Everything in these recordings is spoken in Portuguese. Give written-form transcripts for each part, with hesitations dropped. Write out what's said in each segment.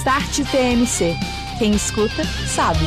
Start TMC. Quem escuta, sabe.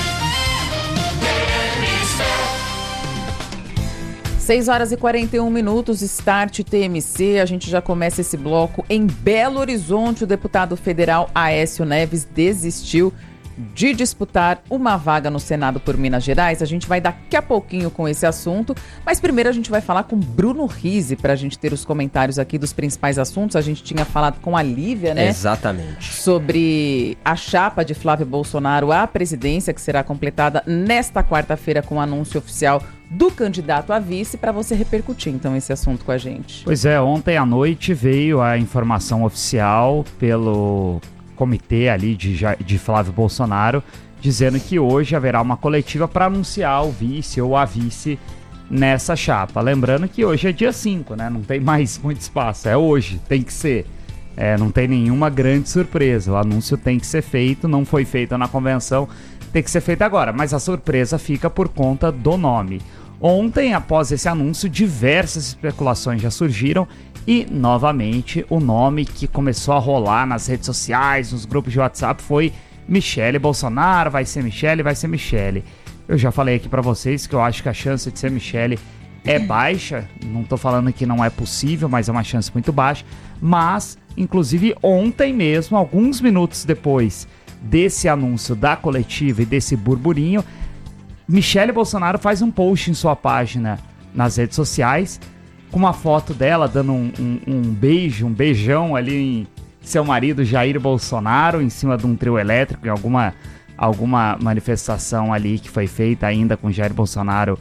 6h41, Start TMC. A gente já começa esse bloco em Belo Horizonte. O deputado federal Aécio Neves desistiu de disputar uma vaga no Senado por Minas Gerais. A gente vai daqui a pouquinho com esse assunto, mas primeiro a gente vai falar com Bruno Rizzi para a gente ter os comentários aqui dos principais assuntos. A gente tinha falado com a Lívia, né? Exatamente. Sobre a chapa de Flávio Bolsonaro à presidência, que será completada nesta quarta-feira com o anúncio oficial do candidato a vice, para você repercutir então esse assunto com a gente. Pois é, ontem à noite veio a informação oficial pelo comitê ali de Flávio Bolsonaro, dizendo que hoje haverá uma coletiva para anunciar o vice ou a vice nessa chapa. Lembrando que hoje é dia 5, né? Não tem mais muito espaço, é hoje, tem que ser. Não tem nenhuma grande surpresa, o anúncio tem que ser feito, não foi feito na convenção, tem que ser feito agora, mas a surpresa fica por conta do nome. Ontem, após esse anúncio, diversas especulações já surgiram e, novamente, o nome que começou a rolar nas redes sociais, nos grupos de WhatsApp, foi Michele Bolsonaro. Vai ser Michele, vai ser Michele. Eu já falei aqui pra vocês que eu acho que a chance de ser Michele é baixa. Não tô falando que não é possível, mas é uma chance muito baixa. Mas, inclusive, ontem mesmo, alguns minutos depois desse anúncio da coletiva e desse burburinho, Michele Bolsonaro faz um post em sua página nas redes sociais com uma foto dela dando um beijão ali em seu marido Jair Bolsonaro, em cima de um trio elétrico, em alguma manifestação ali que foi feita ainda com Jair Bolsonaro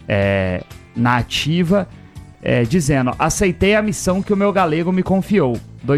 na ativa, dizendo: aceitei a missão que o meu galego me confiou, :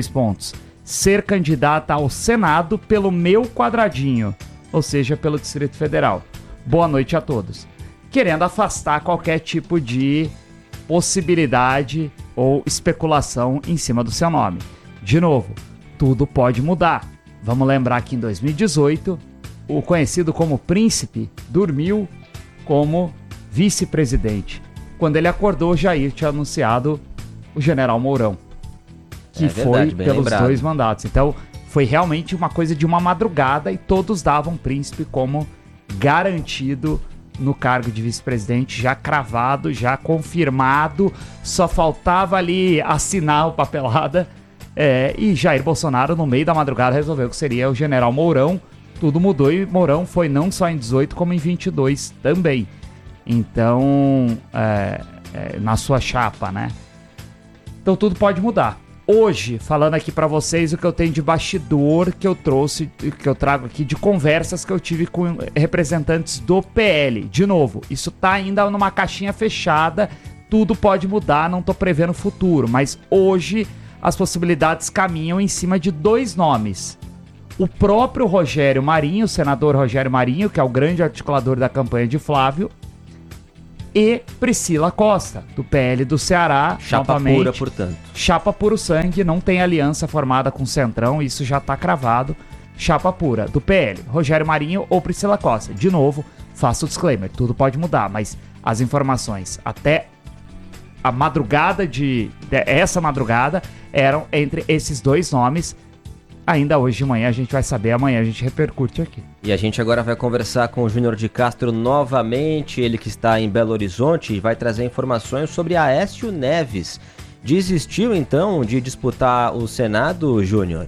ser candidata ao Senado pelo meu quadradinho, ou seja, pelo Distrito Federal. Boa noite a todos. Querendo afastar qualquer tipo de possibilidade ou especulação em cima do seu nome. De novo, tudo pode mudar. Vamos lembrar que em 2018, o conhecido como Príncipe dormiu como vice-presidente. Quando ele acordou, Jair tinha anunciado o General Mourão, que foi pelos lembrado. 2 mandatos. Então, foi realmente uma coisa de uma madrugada e todos davam Príncipe como garantido no cargo de vice-presidente, já cravado, já confirmado, só faltava ali assinar o papelada, e Jair Bolsonaro no meio da madrugada resolveu que seria o General Mourão. Tudo mudou e Mourão foi não só em 18 como em 22 também, então na sua chapa, né? Então tudo pode mudar. Hoje, falando aqui pra vocês o que eu tenho de bastidor que eu trago aqui de conversas que eu tive com representantes do PL. De novo, isso tá ainda numa caixinha fechada, tudo pode mudar, não tô prevendo o futuro, mas hoje as possibilidades caminham em cima de 2 nomes. O próprio Rogério Marinho, o senador Rogério Marinho, que é o grande articulador da campanha de Flávio, e Priscila Costa, do PL do Ceará. Chapa novamente, pura, portanto. Chapa puro sangue, não tem aliança formada com o Centrão, isso já tá cravado. Chapa pura, do PL, Rogério Marinho ou Priscila Costa. De novo, faço o disclaimer, tudo pode mudar, mas as informações até a madrugada essa madrugada eram entre esses 2 nomes. Ainda hoje de manhã a gente vai saber, amanhã a gente repercute aqui. E a gente agora vai conversar com o Júnior de Castro novamente, ele que está em Belo Horizonte e vai trazer informações sobre Aécio Neves. Desistiu então de disputar o Senado, Júnior?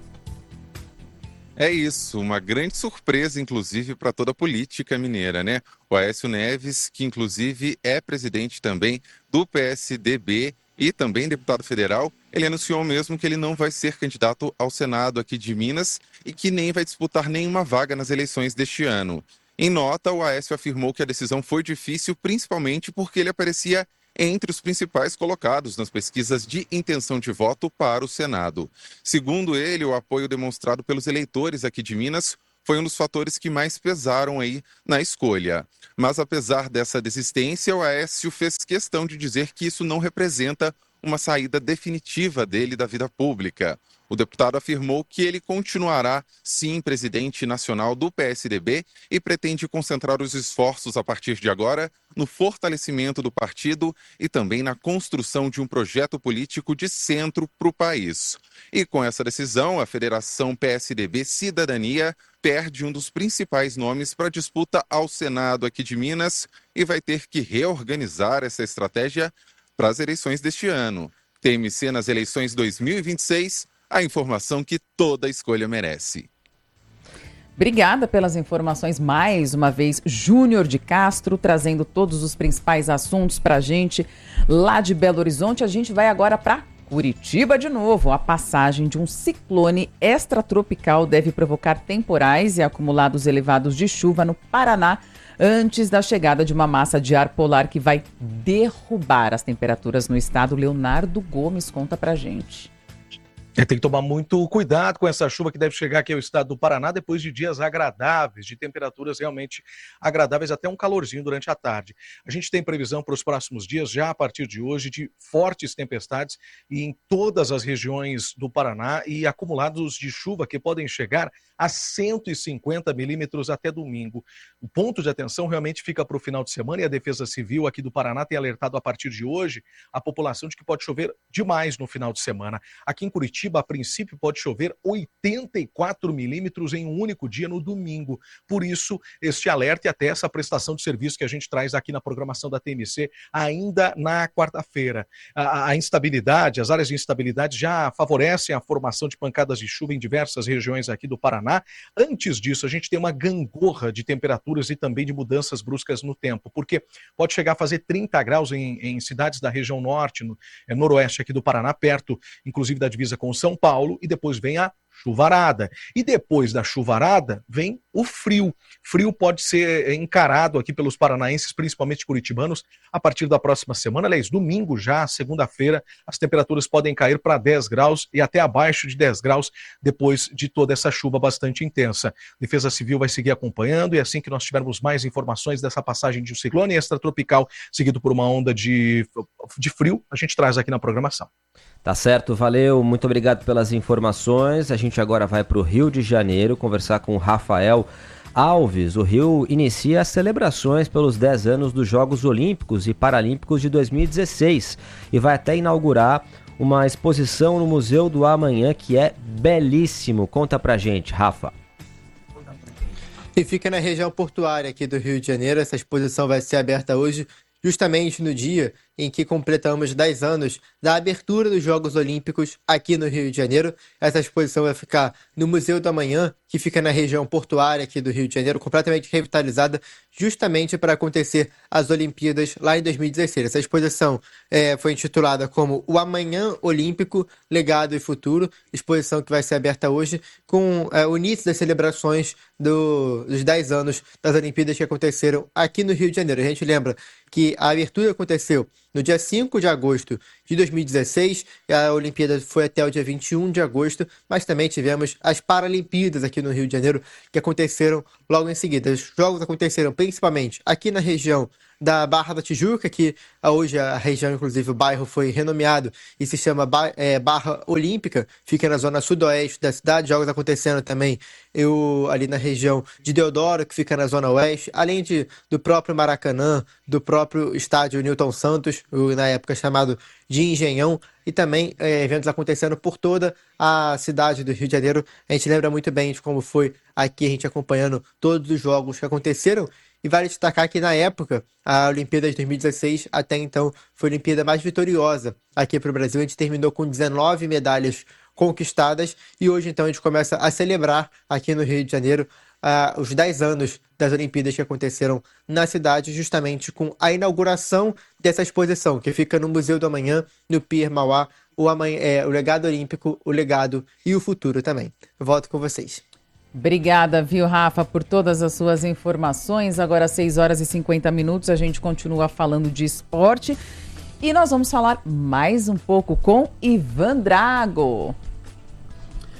É isso, uma grande surpresa, inclusive, para toda a política mineira, né? O Aécio Neves, que inclusive é presidente também do PSDB e também deputado federal, ele anunciou mesmo que ele não vai ser candidato ao Senado aqui de Minas e que nem vai disputar nenhuma vaga nas eleições deste ano. Em nota, o Aécio afirmou que a decisão foi difícil, principalmente porque ele aparecia entre os principais colocados nas pesquisas de intenção de voto para o Senado. Segundo ele, o apoio demonstrado pelos eleitores aqui de Minas foi um dos fatores que mais pesaram aí na escolha. Mas apesar dessa desistência, o Aécio fez questão de dizer que isso não representa uma saída definitiva dele da vida pública. O deputado afirmou que ele continuará, sim, presidente nacional do PSDB e pretende concentrar os esforços a partir de agora no fortalecimento do partido e também na construção de um projeto político de centro para o país. E com essa decisão, a Federação PSDB Cidadania perde um dos principais nomes para a disputa ao Senado aqui de Minas e vai ter que reorganizar essa estratégia para as eleições deste ano. TMC nas eleições 2026, a informação que toda escolha merece. Obrigada pelas informações mais uma vez, Júnior de Castro, trazendo todos os principais assuntos para a gente lá de Belo Horizonte. A gente vai agora para Curitiba de novo. A passagem de um ciclone extratropical deve provocar temporais e acumulados elevados de chuva no Paraná antes da chegada de uma massa de ar polar que vai derrubar as temperaturas no estado. Leonardo Gomes conta pra gente. Tem que tomar muito cuidado com essa chuva que deve chegar aqui ao estado do Paraná depois de dias agradáveis, de temperaturas realmente agradáveis, até um calorzinho durante a tarde. A gente tem previsão para os próximos dias, já a partir de hoje, de fortes tempestades em todas as regiões do Paraná e acumulados de chuva que podem chegar a 150 milímetros até domingo. O ponto de atenção realmente fica para o final de semana e a Defesa Civil aqui do Paraná tem alertado a partir de hoje a população de que pode chover demais no final de semana. Aqui em Curitiba, a princípio, pode chover 84 milímetros em um único dia no domingo. Por isso, este alerta e até essa prestação de serviço que a gente traz aqui na programação da TMC ainda na quarta-feira. A instabilidade, as áreas de instabilidade já favorecem a formação de pancadas de chuva em diversas regiões aqui do Paraná. Antes disso, a gente tem uma gangorra de temperaturas e também de mudanças bruscas no tempo, porque pode chegar a fazer 30 graus em cidades da região norte, noroeste aqui do Paraná, perto, inclusive, da divisa com São Paulo, e depois vem a chuvarada. E depois da chuvarada vem o frio. Frio pode ser encarado aqui pelos paranaenses, principalmente curitibanos, a partir da próxima semana. Aliás, domingo já, segunda-feira, as temperaturas podem cair para 10 graus e até abaixo de 10 graus depois de toda essa chuva bastante intensa. Defesa Civil vai seguir acompanhando e assim que nós tivermos mais informações dessa passagem de um ciclone extratropical seguido por uma onda de frio, a gente traz aqui na programação. Tá certo, valeu, muito obrigado pelas informações. A gente agora vai para o Rio de Janeiro conversar com o Rafael Alves. O Rio inicia as celebrações pelos 10 anos dos Jogos Olímpicos e Paralímpicos de 2016 e vai até inaugurar uma exposição no Museu do Amanhã que é belíssimo. Conta pra gente, Rafa. E fica na região portuária aqui do Rio de Janeiro. Essa exposição vai ser aberta hoje, justamente no dia em que completamos 10 anos da abertura dos Jogos Olímpicos aqui no Rio de Janeiro. Essa exposição vai ficar no Museu do Amanhã, que fica na região portuária aqui do Rio de Janeiro, completamente revitalizada, justamente para acontecer as Olimpíadas lá em 2016. Essa exposição foi intitulada como O Amanhã Olímpico, Legado e Futuro, exposição que vai ser aberta hoje com o início das celebrações dos 10 anos das Olimpíadas que aconteceram aqui no Rio de Janeiro. A gente lembra que a abertura aconteceu no dia 5 de agosto de 2016, a Olimpíada foi até o dia 21 de agosto, mas também tivemos as Paralimpíadas aqui no Rio de Janeiro, que aconteceram logo em seguida. Os jogos aconteceram principalmente aqui na região da Barra da Tijuca, que hoje a região, inclusive o bairro, foi renomeado e se chama Barra Olímpica, fica na zona sudoeste da cidade. Jogos acontecendo também ali na região de Deodoro, que fica na zona oeste, além do próprio Maracanã, do próprio estádio Newton Santos, na época chamado de Engenhão, e também eventos acontecendo por toda a cidade do Rio de Janeiro. A gente lembra muito bem de como foi aqui a gente acompanhando todos os jogos que aconteceram. E vale destacar que, na época, a Olimpíada de 2016, até então, foi a Olimpíada mais vitoriosa aqui para o Brasil. A gente terminou com 19 medalhas conquistadas e hoje, então, a gente começa a celebrar aqui no Rio de Janeiro os 10 anos das Olimpíadas que aconteceram na cidade, justamente com a inauguração dessa exposição, que fica no Museu do Amanhã, no Pier Mauá, o legado olímpico, o legado e o futuro também. Eu volto com vocês. Obrigada, viu, Rafa, por todas as suas informações. Agora, 6 horas e 50 minutos, a gente continua falando de esporte e nós vamos falar mais um pouco com Ivan Drago.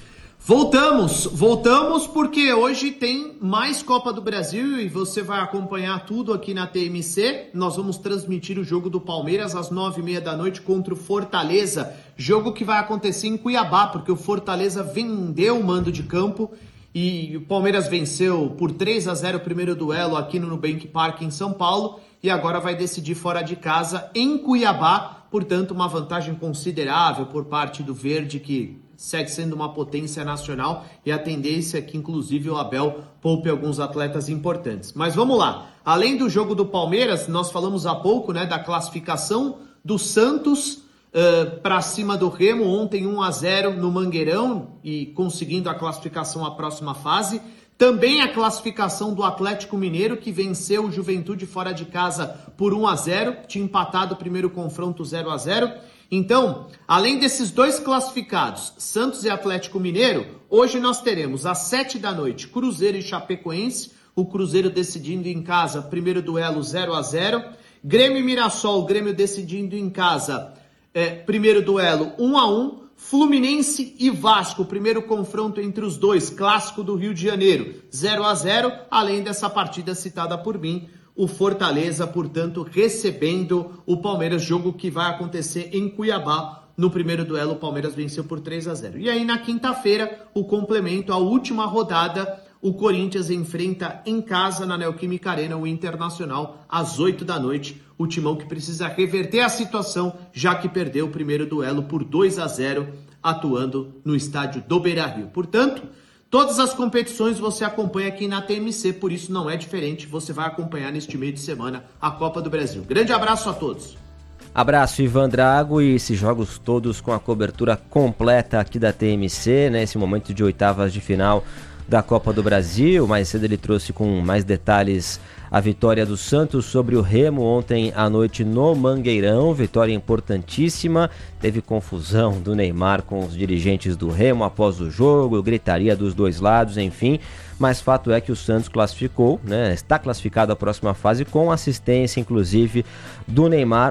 Voltamos porque hoje tem mais Copa do Brasil e você vai acompanhar tudo aqui na TMC. Nós vamos transmitir o jogo do Palmeiras às 9h30 da noite contra o Fortaleza. Jogo que vai acontecer em Cuiabá, porque o Fortaleza vendeu o mando de campo e o Palmeiras venceu por 3-0 o primeiro duelo aqui no Nubank Park em São Paulo e agora vai decidir fora de casa em Cuiabá. Portanto, uma vantagem considerável por parte do Verde, que segue sendo uma potência nacional, e a tendência é que, inclusive, o Abel poupe alguns atletas importantes. Mas vamos lá. Além do jogo do Palmeiras, nós falamos há pouco, né, da classificação do Santos para cima do Remo, ontem 1-0 no Mangueirão e conseguindo a classificação à próxima fase. Também a classificação do Atlético Mineiro, que venceu o Juventude fora de casa por 1-0, tinha empatado o primeiro confronto 0-0. Então, além desses dois classificados, Santos e Atlético Mineiro, hoje nós teremos às 7 da noite Cruzeiro e Chapecoense, o Cruzeiro decidindo em casa, primeiro duelo 0-0, Grêmio e Mirassol, o Grêmio decidindo em casa, primeiro duelo 1-1, Fluminense e Vasco, o primeiro confronto entre os dois, clássico do Rio de Janeiro, 0-0, além dessa partida citada por mim, o Fortaleza, portanto, recebendo o Palmeiras, jogo que vai acontecer em Cuiabá. No primeiro duelo, o Palmeiras venceu por 3-0. E aí, na quinta-feira, o complemento, a última rodada, o Corinthians enfrenta em casa, na Neoquímica Arena, o Internacional, às 8 da noite. O Timão que precisa reverter a situação, já que perdeu o primeiro duelo por 2-0, atuando no estádio do Beira-Rio. Portanto, todas as competições você acompanha aqui na TMC, por isso não é diferente, você vai acompanhar neste meio de semana a Copa do Brasil. Grande abraço a todos. Abraço, Ivan Drago, e esses jogos todos com a cobertura completa aqui da TMC, né? Esse momento de oitavas de final da Copa do Brasil. Mais cedo ele trouxe com mais detalhes a vitória do Santos sobre o Remo ontem à noite no Mangueirão, vitória importantíssima. Teve confusão do Neymar com os dirigentes do Remo após o jogo, gritaria dos dois lados, enfim. Mas fato é que o Santos classificou, né? Está classificado à próxima fase com assistência, inclusive, do Neymar,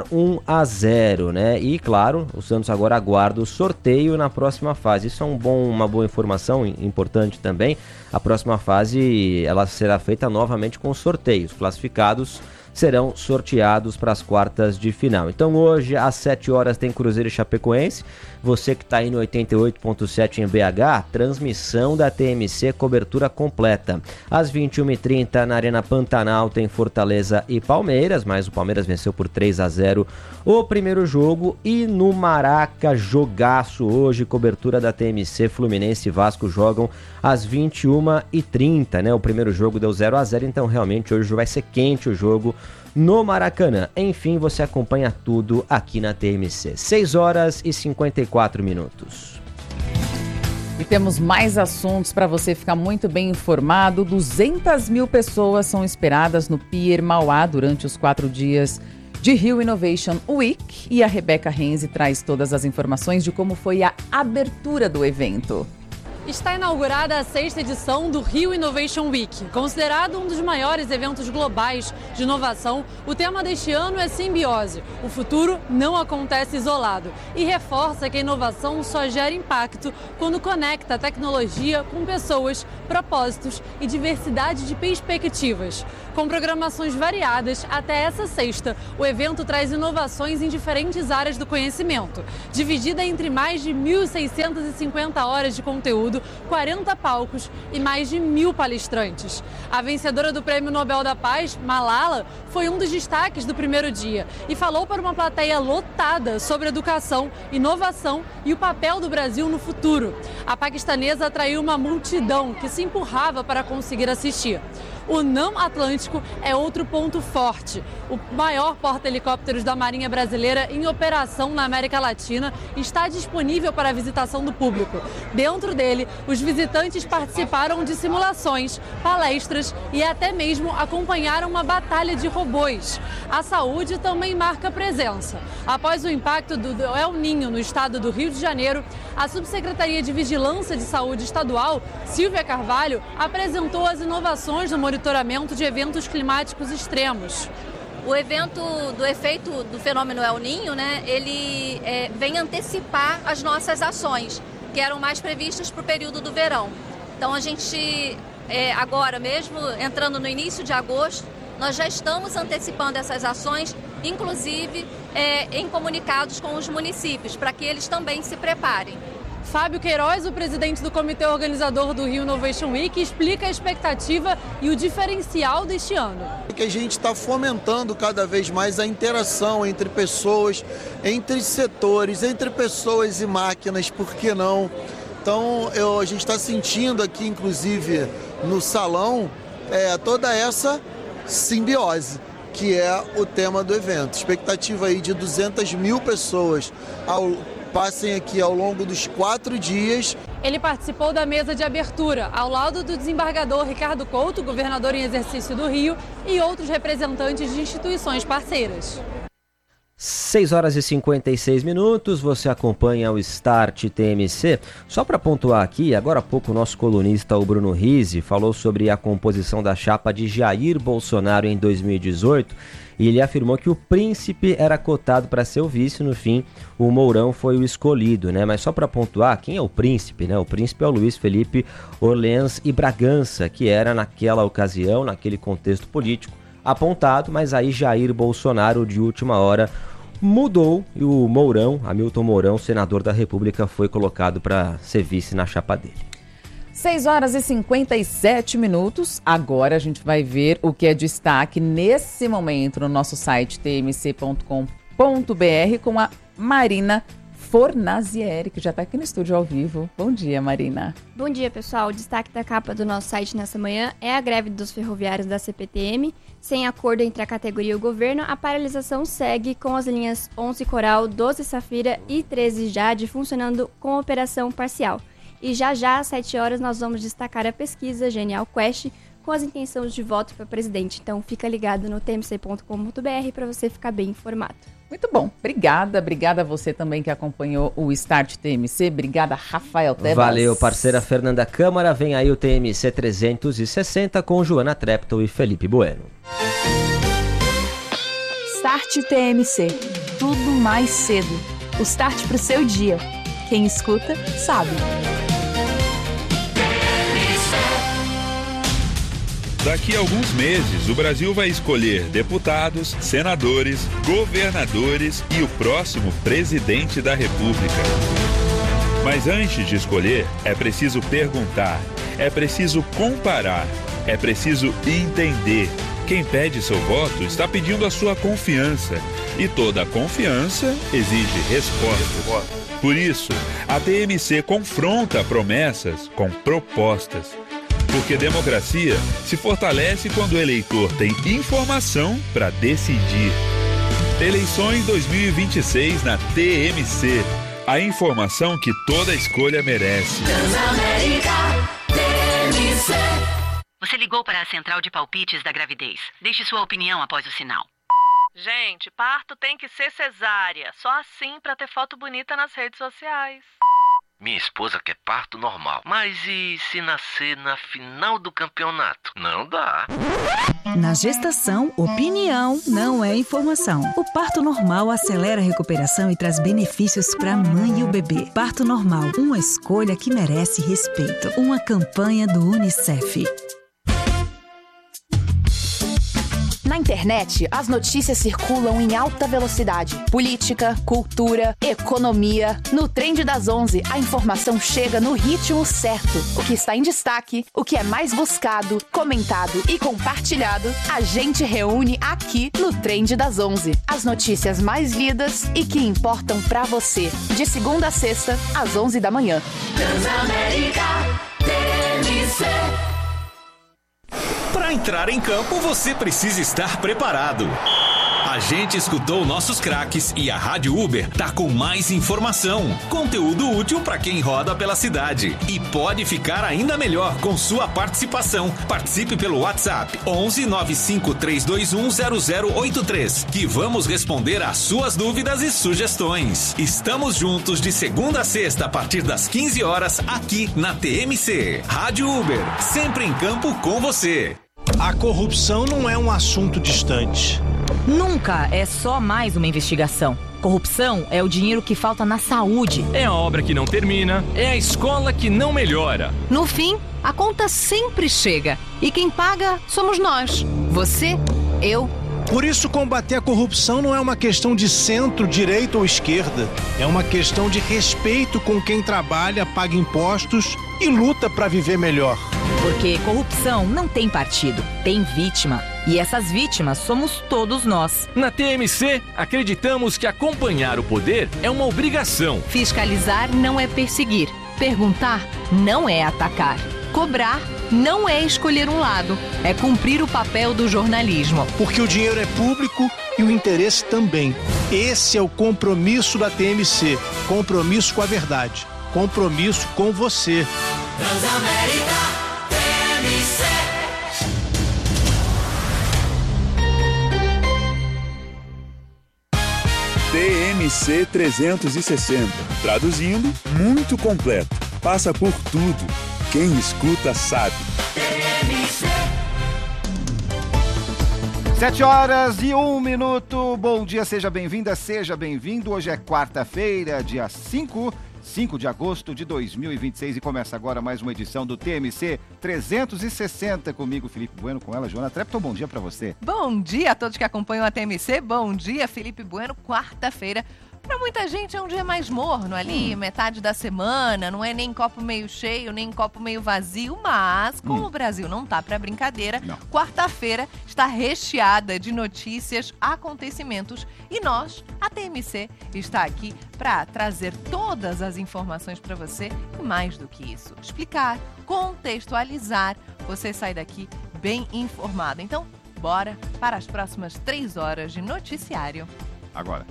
1-0, né? E, claro, o Santos agora aguarda o sorteio na próxima fase. Isso é uma boa informação, importante também. A próxima fase, ela será feita novamente com sorteio. Os classificados serão sorteados para as quartas de final. Então hoje às 7 horas tem Cruzeiro e Chapecoense. Você que está aí no 88.7 em BH, transmissão da TMC, cobertura completa. Às 21h30 na Arena Pantanal tem Fortaleza e Palmeiras, mas o Palmeiras venceu por 3-0 o primeiro jogo. E no Maraca, jogaço hoje, cobertura da TMC, Fluminense e Vasco jogam às 21h30, né? O primeiro jogo deu 0-0, então realmente hoje vai ser quente o jogo no Maracanã. Enfim, você acompanha tudo aqui na TMC. 6h54. E temos mais assuntos para você ficar muito bem informado. 200 mil pessoas são esperadas no Pier Mauá durante os 4 dias de Rio Innovation Week. E a Rebeca Renzi traz todas as informações de como foi a abertura do evento. Está inaugurada a 6ª edição do Rio Innovation Week. Considerado um dos maiores eventos globais de inovação, o tema deste ano é simbiose. O futuro não acontece isolado e reforça que a inovação só gera impacto quando conecta a tecnologia com pessoas, propósitos e diversidade de perspectivas. Com programações variadas, até essa sexta, o evento traz inovações em diferentes áreas do conhecimento, dividida entre mais de 1.650 horas de conteúdo, 40 palcos e mais de 1.000 palestrantes. A vencedora do Prêmio Nobel da Paz, Malala, foi um dos destaques do primeiro dia e falou para uma plateia lotada sobre educação, inovação e o papel do Brasil no futuro. A paquistanesa atraiu uma multidão que se empurrava para conseguir assistir. O NAM Atlântico é outro ponto forte. O maior porta-helicópteros da Marinha Brasileira em operação na América Latina está disponível para a visitação do público. Dentro dele, os visitantes participaram de simulações, palestras e até mesmo acompanharam uma batalha de robôs. A saúde também marca presença. Após o impacto do El Niño no estado do Rio de Janeiro, a Subsecretaria de Vigilância de Saúde Estadual, Silvia Carvalho, apresentou as inovações no monitoramento de eventos climáticos extremos. O evento do efeito do fenômeno El Niño, né, ele vem antecipar as nossas ações. que eram mais previstas para o período do verão. Então a gente, agora mesmo, entrando no início de agosto, nós já estamos antecipando essas ações, inclusive em comunicados com os municípios, para que eles também se preparem. Fábio Queiroz, o presidente do comitê organizador do Rio Innovation Week, explica a expectativa e o diferencial deste ano. Que a gente está fomentando cada vez mais a interação entre pessoas, entre setores, entre pessoas e máquinas, por que não? Então a gente está sentindo aqui, inclusive no salão, toda essa simbiose, que é o tema do evento. Expectativa aí de 200 mil pessoas passem aqui ao longo dos 4 dias. Ele participou da mesa de abertura, ao lado do desembargador Ricardo Couto, governador em exercício do Rio, e outros representantes de instituições parceiras. 6 horas e 56 minutos, você acompanha o Start TMC. Só para pontuar aqui, agora há pouco o nosso colunista, o Bruno Rizzi, falou sobre a composição da chapa de Jair Bolsonaro em 2018 e ele afirmou que o Príncipe era cotado para ser o vice. No fim, o Mourão foi o escolhido, né? Mas só para pontuar, quem é o Príncipe, né? O Príncipe é o Luiz Felipe Orleans e Bragança, que era naquela ocasião, naquele contexto político, apontado, mas aí Jair Bolsonaro, de última hora, mudou e o Mourão, Hamilton Mourão, senador da República, foi colocado para ser vice na chapa dele. 6 horas e 57 minutos. Agora a gente vai ver o que é destaque nesse momento no nosso site tmc.com.br com a Marina Fornazieri, que já está aqui no estúdio ao vivo. Bom dia, Marina. Bom dia, pessoal. O destaque da capa do nosso site nessa manhã é a greve dos ferroviários da CPTM. Sem acordo entre a categoria e o governo, a paralisação segue com as linhas 11 Coral, 12 Safira e 13 Jade funcionando com operação parcial. E já às 7 horas, nós vamos destacar a pesquisa Genial Quest com as intenções de voto para presidente. Então, fica ligado no tmc.com.br para você ficar bem informado. Muito bom. Obrigada a você também que acompanhou o Start TMC. Obrigada, Rafael Tebas. Valeu, parceira Fernanda Câmara. Vem aí o TMC 360 com Joana Treptow e Felipe Bueno. Start TMC. Tudo mais cedo. O start para o seu dia. Quem escuta, sabe. Daqui a alguns meses, o Brasil vai escolher deputados, senadores, governadores e o próximo presidente da República. Mas antes de escolher, é preciso perguntar, é preciso comparar, é preciso entender. Quem pede seu voto está pedindo a sua confiança. E toda confiança exige respostas. Por isso, a TMC confronta promessas com propostas. Porque democracia se fortalece quando o eleitor tem informação para decidir. Eleições 2026 na TMC. A informação que toda escolha merece. Transamérica, TMC. Você ligou para a central de palpites da gravidez. Deixe sua opinião após o sinal. Gente, parto tem que ser cesárea. Só assim para ter foto bonita nas redes sociais. Minha esposa quer parto normal. Mas e se nascer na final do campeonato? Não dá. Na gestação, opinião não é informação. O parto normal acelera a recuperação e traz benefícios para a mãe e o bebê. Parto normal, uma escolha que merece respeito. Uma campanha do UNICEF. Na internet, as notícias circulam em alta velocidade. Política, cultura, economia. No Trend das 11, a informação chega no ritmo certo. O que está em destaque, o que é mais buscado, comentado e compartilhado, a gente reúne aqui no Trend das 11. As notícias mais lidas e que importam pra você. De segunda a sexta, às 11 da manhã. Transamérica, TMC. Para entrar em campo, você precisa estar preparado. A gente escutou nossos craques e a Rádio Uber tá com mais informação, conteúdo útil para quem roda pela cidade. E pode ficar ainda melhor com sua participação. Participe pelo WhatsApp 11 95 321 0083, que vamos responder às suas dúvidas e sugestões. Estamos juntos de segunda a sexta a partir das 15 horas aqui na TMC. Rádio Uber, sempre em campo com você. A corrupção não é um assunto distante. Nunca é só mais uma investigação. corrupção é o dinheiro que falta na saúde. É a obra que não termina, é a escola que não melhora. No fim, a conta sempre chega. E quem paga somos nós. Você, eu. Por isso, combater a corrupção não é uma questão de centro, direita ou esquerda. É uma questão de respeito com quem trabalha, paga impostos e luta para viver melhor. Porque corrupção não tem partido, tem vítima. E essas vítimas somos todos nós. Na TMC, acreditamos que acompanhar o poder é uma obrigação. Fiscalizar não é perseguir. Perguntar não é atacar. Cobrar não é escolher um lado. É cumprir o papel do jornalismo. Porque o dinheiro é público e o interesse também. Esse é o compromisso da TMC. Compromisso com a verdade. Compromisso com você. Transamérica TMC. TMC 360. Traduzindo, muito completo. Passa por tudo. Quem escuta sabe. 7h01. Bom dia, seja bem-vinda, seja bem-vindo. Hoje é quarta-feira, dia 5 de agosto de 2026 e começa agora mais uma edição do TMC 360 comigo, Felipe Bueno, com ela, Joana Trepton. Bom dia pra você. Bom dia a todos que acompanham a TMC. Bom dia, Felipe Bueno. Quarta-feira. Para muita gente é um dia mais morno ali, metade da semana, não é nem copo meio cheio, nem copo meio vazio, mas como o Brasil não tá para brincadeira, quarta-feira está recheada de notícias, acontecimentos e nós, a TMC, está aqui para trazer todas as informações para você e mais do que isso, explicar, contextualizar, você sai daqui bem informado. Então, bora para as próximas 3 horas de noticiário. Agora.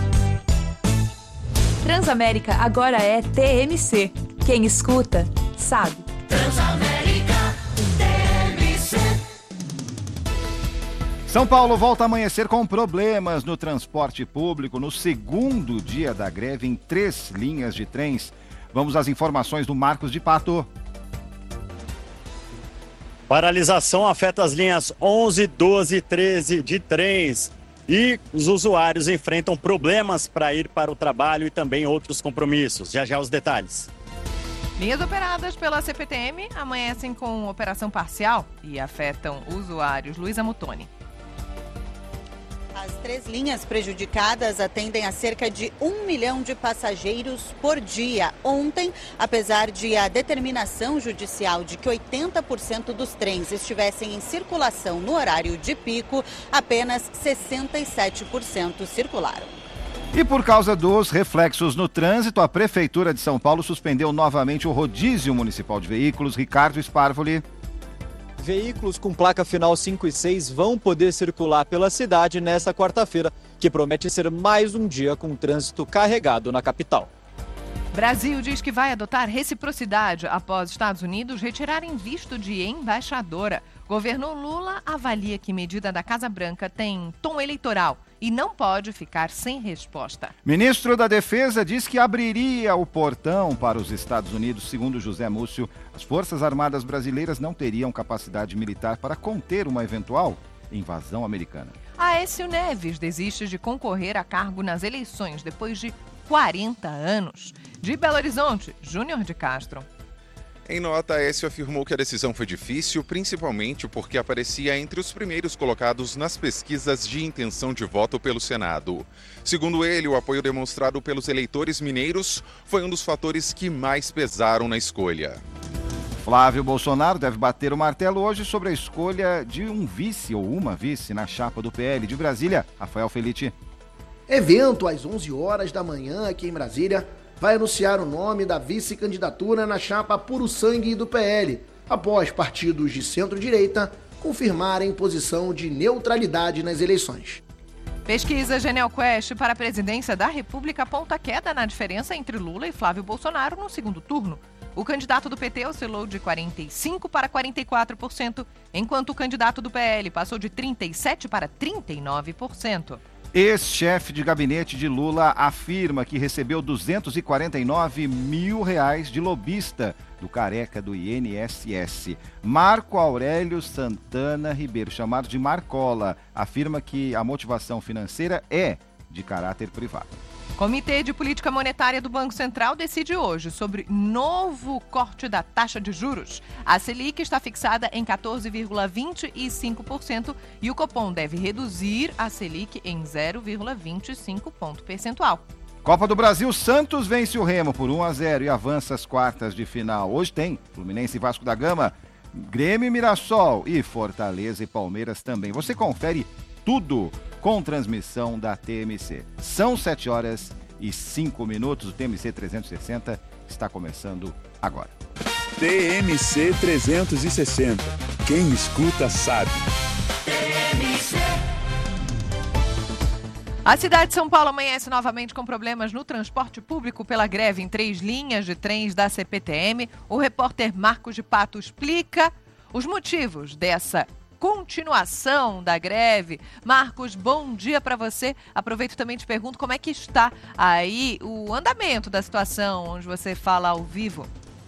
Transamérica agora é TMC. Quem escuta, sabe. Transamérica TMC. São Paulo volta a amanhecer com problemas no transporte público no segundo dia da greve em 3 linhas de trens. Vamos às informações do Marcos de Pato. Paralisação afeta as linhas 11, 12 e 13 de trens. E os usuários enfrentam problemas para ir para o trabalho e também outros compromissos. Já os detalhes. Linhas operadas pela CPTM amanhecem com operação parcial e afetam usuários. Luísa Mutoni. As 3 linhas prejudicadas atendem a cerca de 1 milhão de passageiros por dia. Ontem, apesar de a determinação judicial de que 80% dos trens estivessem em circulação no horário de pico, apenas 67% circularam. E por causa dos reflexos no trânsito, a Prefeitura de São Paulo suspendeu novamente o rodízio municipal de veículos. Ricardo Sparvoli. Veículos com placa final 5 e 6 vão poder circular pela cidade nesta quarta-feira, que promete ser mais um dia com trânsito carregado na capital. Brasil diz que vai adotar reciprocidade após Estados Unidos retirarem visto de embaixadora. Governo Lula avalia que medida da Casa Branca tem tom eleitoral e não pode ficar sem resposta. Ministro da Defesa diz que abriria o portão para os Estados Unidos. Segundo José Múcio, as Forças Armadas brasileiras não teriam capacidade militar para conter uma eventual invasão americana. Aécio Neves desiste de concorrer a cargo nas eleições depois de 40 anos. De Belo Horizonte, Júnior de Castro. Em nota, Aécio afirmou que a decisão foi difícil, principalmente porque aparecia entre os primeiros colocados nas pesquisas de intenção de voto pelo Senado. Segundo ele, o apoio demonstrado pelos eleitores mineiros foi um dos fatores que mais pesaram na escolha. Flávio Bolsonaro deve bater o martelo hoje sobre a escolha de um vice ou uma vice na chapa do PL. De Brasília, Rafael Felite. Evento às 11 horas da manhã aqui em Brasília vai anunciar o nome da vice-candidatura na chapa Puro Sangue do PL, após partidos de centro-direita confirmarem posição de neutralidade nas eleições. Pesquisa GenialQuest para a presidência da República aponta queda na diferença entre Lula e Flávio Bolsonaro no segundo turno. O candidato do PT oscilou de 45% para 44%, enquanto o candidato do PL passou de 37% para 39%. Ex-chefe de gabinete de Lula afirma que recebeu R$249 mil de lobista do careca do INSS. Marco Aurélio Santana Ribeiro, chamado de Marcola, afirma que a motivação financeira é de caráter privado. Comitê de Política Monetária do Banco Central decide hoje sobre novo corte da taxa de juros. A Selic está fixada em 14,25% e o Copom deve reduzir a Selic em 0,25 ponto percentual. Copa do Brasil, Santos vence o Remo por 1-0 e avança às quartas de final. Hoje tem Fluminense e Vasco da Gama, Grêmio e Mirassol e Fortaleza e Palmeiras também. Você confere tudo com transmissão da TMC. São 7h05. O TMC 360 está começando agora. TMC 360. Quem escuta sabe. TMC. A cidade de São Paulo amanhece novamente com problemas no transporte público pela greve em 3 linhas de trens da CPTM. O repórter Marcos de Pato explica os motivos dessa continuação da greve. Marcos, bom dia para você. Aproveito também e te pergunto como é que está aí o andamento da situação, onde você fala ao vivo.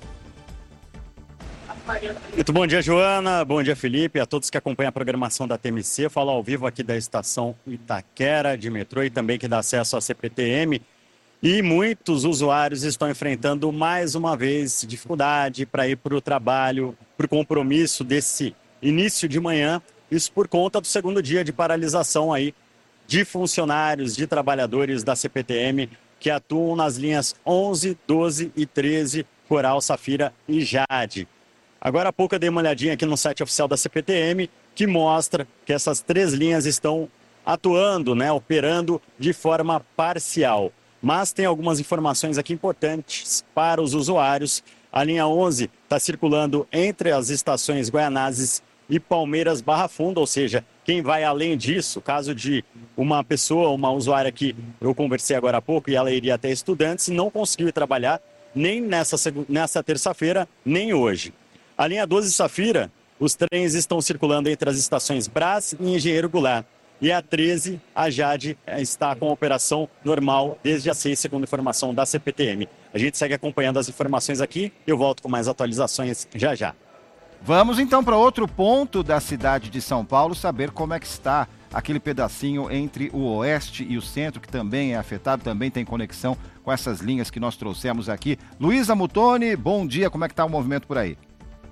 Muito bom dia, Joana. Bom dia, Felipe. A todos que acompanham a programação da TMC. Falo ao vivo aqui da estação Itaquera de metrô e também que dá acesso à CPTM. E muitos usuários estão enfrentando mais uma vez dificuldade para ir para o trabalho, para o compromisso desse início de manhã. Isso por conta do segundo dia de paralisação aí de funcionários, de trabalhadores da CPTM que atuam nas linhas 11, 12 e 13, Coral, Safira e Jade. Agora há pouco eu dei uma olhadinha aqui no site oficial da CPTM, que mostra que essas 3 linhas estão atuando, operando de forma parcial. Mas tem algumas informações aqui importantes para os usuários. A linha 11 está circulando entre as estações Guaianazes e Palmeiras Barra Funda, ou seja, quem vai além disso, caso de uma pessoa, uma usuária que eu conversei agora há pouco e ela iria até Estudantes, não conseguiu ir trabalhar nem nessa terça-feira, nem hoje. A linha 12 Safira, os trens estão circulando entre as estações Brás e Engenheiro Goulart. E a 13, a Jade, está com operação normal desde as 6, segundo informação da CPTM. A gente segue acompanhando as informações aqui e eu volto com mais atualizações já já. Vamos então para outro ponto da cidade de São Paulo, saber como é que está aquele pedacinho entre o oeste e o centro, que também é afetado, também tem conexão com essas linhas que nós trouxemos aqui. Luísa Mutoni, bom dia, como é que está o movimento por aí?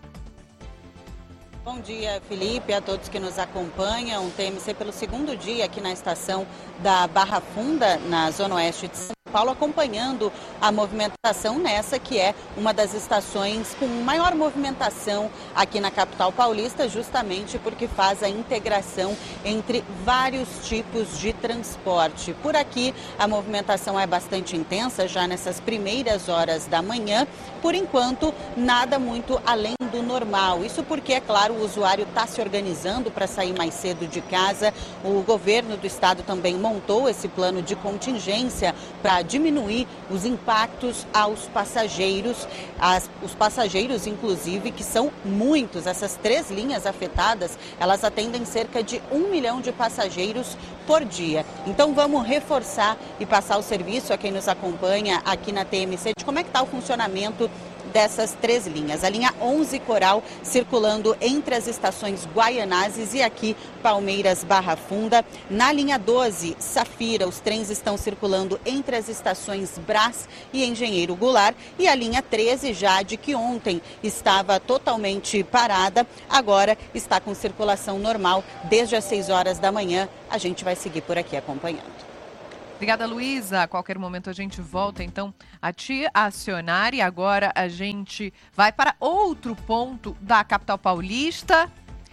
Bom dia, Felipe, a todos que nos acompanham. TMC pelo segundo dia aqui na estação da Barra Funda, na zona oeste de São Paulo, acompanhando a movimentação nessa que é uma das estações com maior movimentação aqui na capital paulista, justamente porque faz a integração entre vários tipos de transporte. Por aqui a movimentação é bastante intensa já nessas primeiras horas da manhã, por enquanto nada muito além do normal. Isso porque, é claro, o usuário está se organizando para sair mais cedo de casa. O governo do estado também montou esse plano de contingência para diminuir os impactos aos passageiros. Os passageiros, inclusive, que são muitos. Essas 3 linhas afetadas, elas atendem cerca de 1 milhão de passageiros por dia. Então vamos reforçar e passar o serviço a quem nos acompanha aqui na TMC de como é que está o funcionamento dessas 3 linhas. A linha 11 Coral circulando entre as estações Guaianazes e aqui Palmeiras Barra Funda. Na linha 12 Safira, os trens estão circulando entre as estações Brás e Engenheiro Goulart. E a linha 13 Jade, que ontem estava totalmente parada, agora está com circulação normal desde as 6 horas da manhã. A gente vai seguir por aqui acompanhando. Obrigada, Luísa. A qualquer momento a gente volta, então, a te acionar. E agora a gente vai para outro ponto da capital paulista.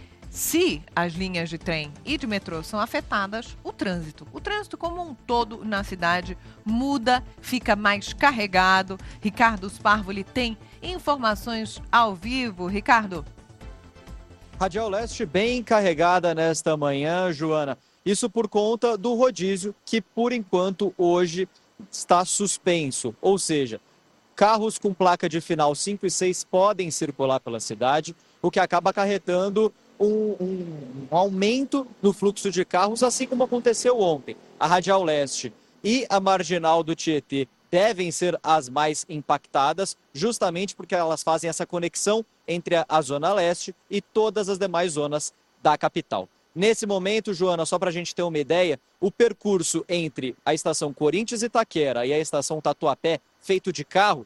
Se as linhas de trem e de metrô são afetadas, o trânsito como um todo na cidade muda, fica mais carregado. Ricardo Sparvoli tem informações ao vivo. Ricardo. Radial Leste bem carregada nesta manhã, Joana. Isso por conta do rodízio, que por enquanto hoje está suspenso. Ou seja, carros com placa de final 5 e 6 podem circular pela cidade, o que acaba acarretando um aumento no fluxo de carros, assim como aconteceu ontem. A Radial Leste e a Marginal do Tietê devem ser as mais impactadas, justamente porque elas fazem essa conexão entre a Zona Leste e todas as demais zonas da capital. Nesse momento, Joana, só para a gente ter uma ideia, o percurso entre a estação Corinthians Itaquera e a estação Tatuapé, feito de carro...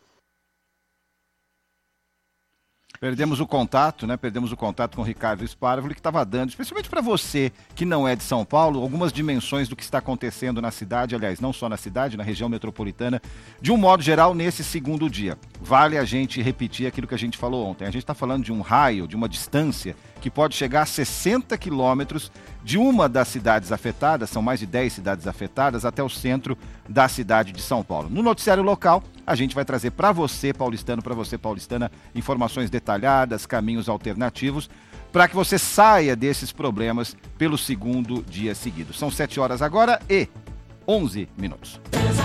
Perdemos o contato, né? Perdemos o contato com o Ricardo Spárvoli, que estava dando, especialmente para você que não é de São Paulo, algumas dimensões do que está acontecendo na cidade, aliás, não só na cidade, na região metropolitana, de um modo geral, nesse segundo dia. Vale a gente repetir aquilo que a gente falou ontem. A gente está falando de um raio, de uma distância que pode chegar a 60 quilômetros de uma das cidades afetadas, são mais de 10 cidades afetadas, até o centro da cidade de São Paulo. No noticiário local, a gente vai trazer para você, paulistano, para você, paulistana, informações detalhadas, caminhos alternativos, para que você saia desses problemas pelo segundo dia seguido. São 7 horas agora e 11 minutos.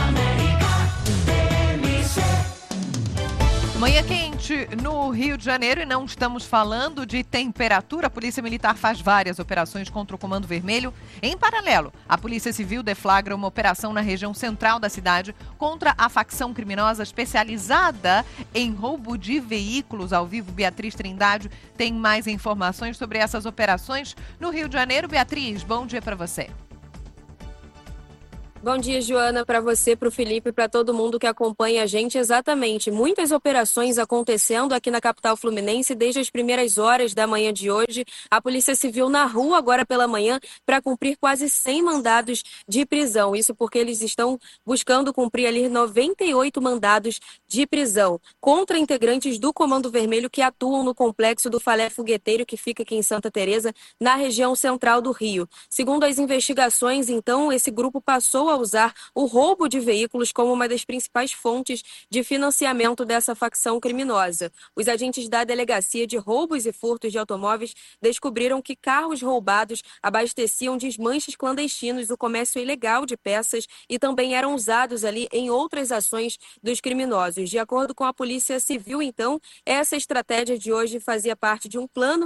Manhã quente no Rio de Janeiro e não estamos falando de temperatura. A Polícia Militar faz várias operações contra o Comando Vermelho. Em paralelo, a Polícia Civil deflagra uma operação na região central da cidade contra a facção criminosa especializada em roubo de veículos. Ao vivo, Beatriz Trindade tem mais informações sobre essas operações no Rio de Janeiro. Beatriz, bom dia para você. Bom dia, Joana, para você, para o Felipe, para todo mundo que acompanha a gente. Exatamente, muitas operações acontecendo aqui na capital fluminense desde as primeiras horas da manhã de hoje. A Polícia Civil na rua agora pela manhã para cumprir quase 100 mandados de prisão. Isso porque eles estão buscando cumprir ali 98 mandados de prisão contra integrantes do Comando Vermelho que atuam no complexo do Falé Fogueteiro, que fica aqui em Santa Teresa, na região central do Rio. Segundo as investigações, então, esse grupo passou a usar o roubo de veículos como uma das principais fontes de financiamento dessa facção criminosa. Os agentes da Delegacia de Roubos e Furtos de Automóveis descobriram que carros roubados abasteciam desmanches clandestinos do comércio ilegal de peças e também eram usados ali em outras ações dos criminosos. De acordo com a Polícia Civil, então, essa estratégia de hoje fazia parte de um plano